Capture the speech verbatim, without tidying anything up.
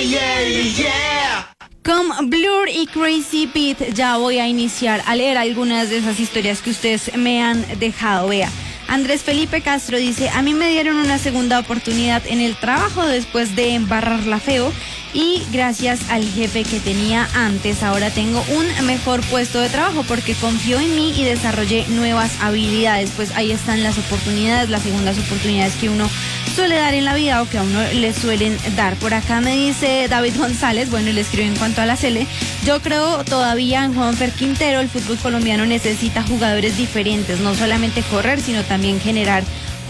yeah, yeah. Con Blur y Crazy Pete ya voy a iniciar a leer algunas de esas historias que ustedes me han dejado. Vea, Andrés Felipe Castro dice: a mí me dieron una segunda oportunidad en el trabajo después de embarrarla feo y gracias al jefe que tenía antes ahora tengo un mejor puesto de trabajo porque confió en mí y desarrollé nuevas habilidades. Pues ahí están las oportunidades, las segundas oportunidades que uno suele dar en la vida o que a uno le suelen dar. Por acá me dice David González, bueno, y le escribo en cuanto a la Cele: yo creo todavía en Juanfer Quintero, el fútbol colombiano necesita jugadores diferentes, no solamente correr, sino también generar